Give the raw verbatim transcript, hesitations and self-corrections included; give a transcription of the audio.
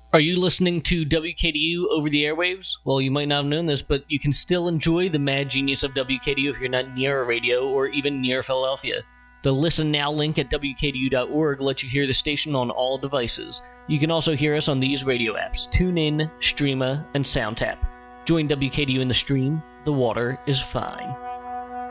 Are you listening to W K D U over the airwaves? Well, you might not have known this, but you can still enjoy the mad genius of W K D U if you're not near a radio or even near Philadelphia. The Listen Now link at W K D U dot org lets you hear the station on all devices. You can also hear us on these radio apps: TuneIn, Streema, and SoundTap. Join W K D U in the stream. The water is fine.